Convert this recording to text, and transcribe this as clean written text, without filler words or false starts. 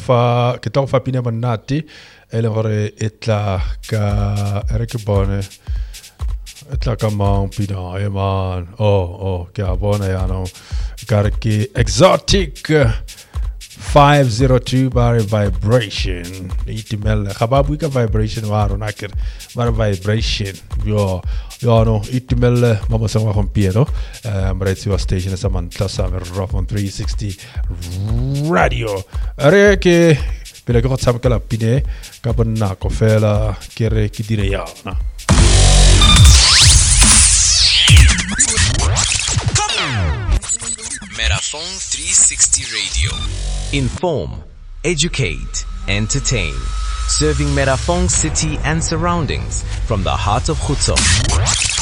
tlo fa pina monate e le gore e tla ka re ke bone e tla ka mang pina e man ke a bona ya no ka re ke Exotic 502 bar Vibration itimel ga ba bua ka vibration wa rona ke bar vibration yo no itimel mama sa wa gompieno mretsi wa station sa mantla sa Rough on 360 radio re ke pele go tsama ka la pine ka bona ko fela ke re ke dire ya na Meraphone 360 Radio. Inform, educate, entertain. Serving Meraphone City and surroundings from the heart of Khutso.